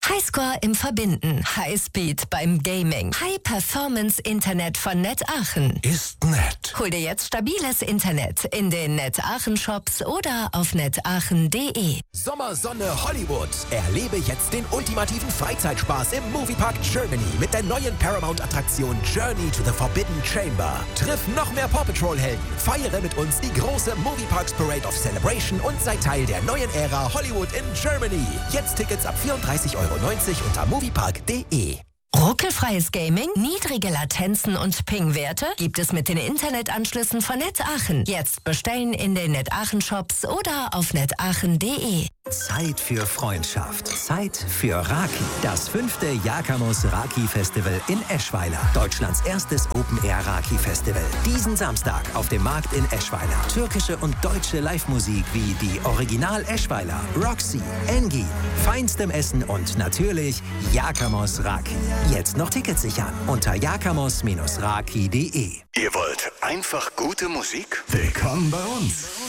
Highscore im Verbinden, Highspeed beim Gaming, High-Performance-Internet von Net Aachen. Ist nett. Hol dir jetzt stabiles Internet in den Net Aachen Shops oder auf netaachen.de. Sommersonne Hollywood. Erlebe jetzt den ultimativen Freizeitspaß im Moviepark Germany mit der neuen Paramount-Attraktion Journey to the Forbidden Chamber. Triff noch mehr Paw Patrol-Helden. Feiere mit uns die große Movieparks Parade of Celebration und sei Teil der neuen Ära Hollywood in Germany. Jetzt Tickets ab 34,90 € unter moviepark.de. Ruckelfreies Gaming, niedrige Latenzen und Ping-Werte gibt es mit den Internetanschlüssen von Net Aachen. Jetzt bestellen in den Net Aachen Shops oder auf netaachen.de. Zeit für Freundschaft. Zeit für Raki. Das 5. Jakamus Raki Festival in Eschweiler. Deutschlands erstes Open-Air-Raki-Festival. Diesen Samstag auf dem Markt in Eschweiler. Türkische und deutsche Live-Musik wie die Original Eschweiler, Roxy, Engi, feinstem Essen und natürlich Jakamus Raki. Jetzt noch Tickets sichern unter jakamos-raki.de. Ihr wollt einfach gute Musik? Willkommen bei uns.